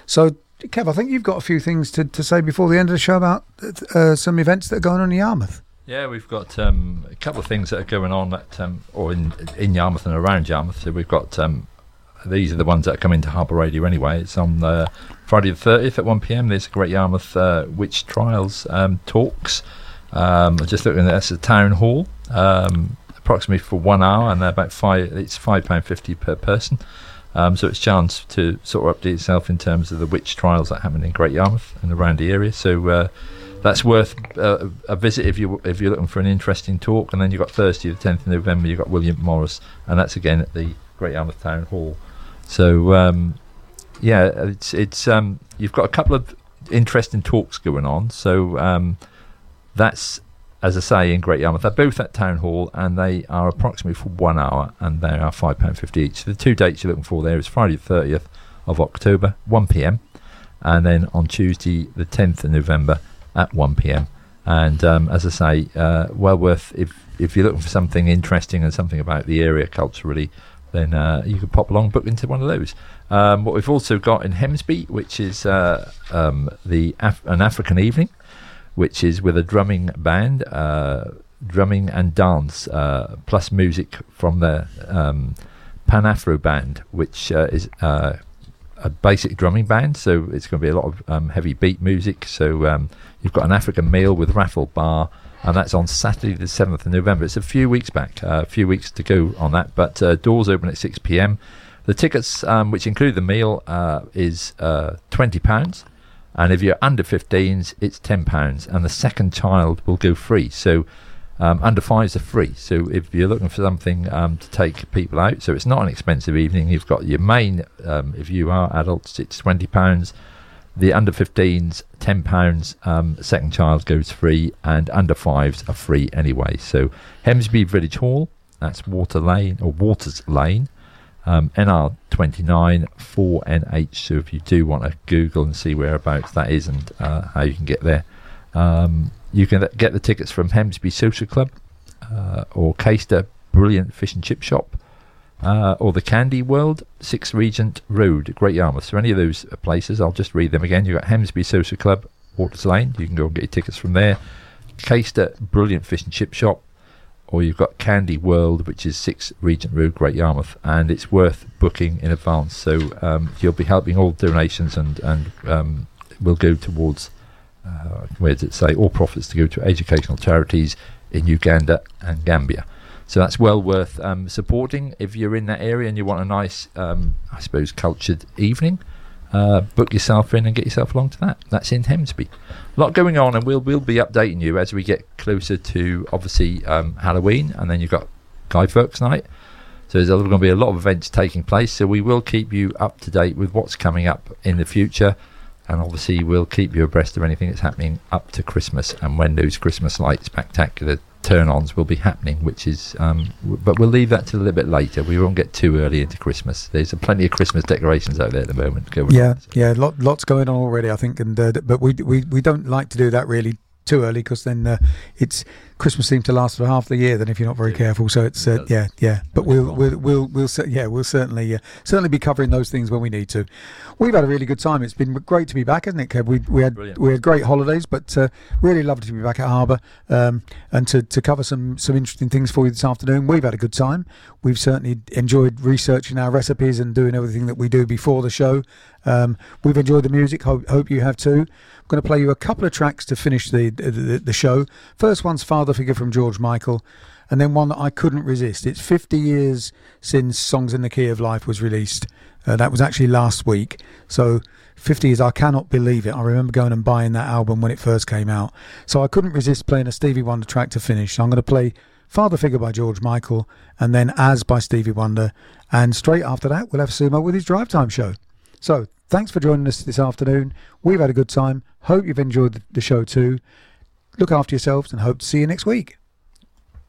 So, Kev, I think you've got a few things to say before the end of the show about some events that are going on in Yarmouth. Yeah, we've got a couple of things that are going on at, or in Yarmouth and around Yarmouth. So we've got, these are the ones that come into Harbour Radio anyway. It's on Friday the 30th at 1 p.m. There's a Great Yarmouth Witch Trials talks. Just looking at that's a town hall, approximately for 1 hour, and they're about it's £5.50 per person. So it's a chance to sort of update yourself in terms of the witch trials that happen in Great Yarmouth and around the area. So that's worth a visit if you're looking for an interesting talk. And then you've got Thursday the 10th of November, you've got William Morris, and that's again at the Great Yarmouth Town Hall. So it's you've got a couple of interesting talks going on. So that's, as I say, in Great Yarmouth. They're both at Town Hall, and they are approximately for 1 hour, and they are £5.50 each. So the two dates you're looking for there is Friday the 30th of October, 1 p.m, and then on Tuesday the 10th of November at 1 p.m. And as I say, well worth, if you're looking for something interesting and something about the area culturally, then you could pop along and book into one of those. What we've also got in Hemsby, which is an African evening, which is with a drumming band, drumming and dance, plus music from the Pan Afro band, which is a basic drumming band. So it's going to be a lot of heavy beat music. So you've got an African meal with raffle bar, and that's on Saturday the 7th of November. It's a few weeks back, a few weeks to go on that, but doors open at 6 p.m. The tickets, which include the meal, is £20. And if you're under 15s, it's £10, and the second child will go free. So under 5s are free. So if you're looking for something to take people out, so it's not an expensive evening. You've got your main, if you are adults, it's £20. The under 15s, £10. Second child goes free, and under 5s are free anyway. So Hemsby Village Hall, that's Waters Lane. NR29 4NH. So if you do want to Google and see whereabouts that is and how you can get there, you can get the tickets from Hemsby Social Club or Caister Brilliant Fish and Chip Shop or the Candy World, 6 Regent Road, Great Yarmouth. So any of those places, I'll just read them again. You've got Hemsby Social Club, Waters Lane, you can go and get your tickets from there. Caister Brilliant Fish and Chip Shop, or you've got Candy World, which is 6 Regent Road, Great Yarmouth, and it's worth booking in advance. So you'll be helping all donations and will go towards, where does it say, all profits to go to educational charities in Uganda and Gambia. So that's well worth supporting if you're in that area and you want a nice, I suppose, cultured evening. Book yourself in and get yourself along to that. That's in Hemsby. A lot going on, and we'll be updating you as we get closer to, obviously, Halloween, and then you've got Guy Fawkes Night. So there's going to be a lot of events taking place, so we will keep you up to date with what's coming up in the future, and obviously we'll keep you abreast of anything that's happening up to Christmas and when those Christmas light spectacular turn-ons will be happening, which is but we'll leave that till a little bit later. We won't get too early into Christmas. There's plenty of Christmas decorations out there at the moment going on, so. Lots going on already, I think, and but we don't like to do that really too early, because then it's Christmas seems to last for half the year. Then if you're not very careful, so it's But we'll certainly be covering those things when we need to. We've had a really good time. It's been great to be back, hasn't it, Kev? We had great holidays, but really lovely to be back at Harbour and to cover some interesting things for you this afternoon. We've had a good time. We've certainly enjoyed researching our recipes and doing everything that we do before the show. We've enjoyed the music. Hope you have too. I'm going to play you a couple of tracks to finish the show. First one's Father Figure from George Michael, and then one that I couldn't resist. It's 50 years since Songs in the Key of Life was released. That was actually last week. So 50 years, I cannot believe it. I remember going and buying that album when it first came out. So I couldn't resist playing a Stevie Wonder track to finish. So I'm going to play Father Figure by George Michael, and then As by Stevie Wonder. And straight after that, we'll have Sumo with his Drive Time show. So thanks for joining us this afternoon. We've had a good time. Hope you've enjoyed the show too. Look after yourselves and hope to see you next week.